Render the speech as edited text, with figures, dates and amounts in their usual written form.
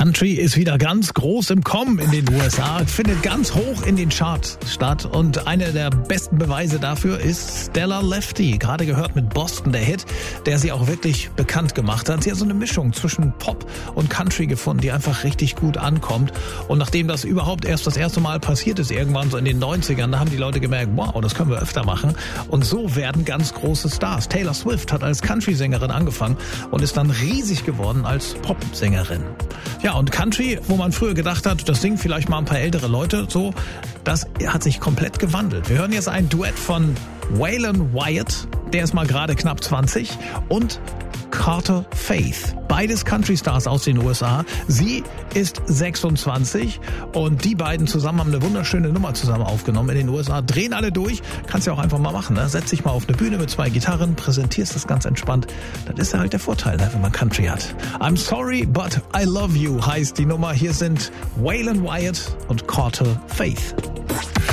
Country ist wieder ganz groß im Kommen in den USA, findet ganz hoch in den Charts statt und einer der besten Beweise dafür ist Stella Lefty. Gerade gehört mit Boston, der Hit, der sie auch wirklich bekannt gemacht hat. Sie hat so eine Mischung zwischen Pop und Country gefunden, die einfach richtig gut ankommt. Und nachdem das überhaupt erst das erste Mal passiert ist, irgendwann so in den 90ern, da haben die Leute gemerkt, wow, das können wir öfter machen. Und so werden ganz große Stars. Taylor Swift hat als Country-Sängerin angefangen und ist dann riesig geworden als Pop-Sängerin. Ja, und Country, wo man früher gedacht hat, das singen vielleicht mal ein paar ältere Leute, so, das hat sich komplett gewandelt. Wir hören jetzt ein Duett von Waylon Wyatt, der ist mal gerade knapp 20, und Carter Faith. Beides Country-Stars aus den USA. Sie ist 26 und die beiden zusammen haben eine wunderschöne Nummer zusammen aufgenommen in den USA. Drehen alle durch. Kannst ja auch einfach mal machen. Ne? Setz dich mal auf eine Bühne mit 2 Gitarren, präsentierst das ganz entspannt. Das ist ja halt der Vorteil, ne? Wenn man Country hat. I'm sorry, but I love you heißt die Nummer. Hier sind Waylon Wyatt und Carter Faith.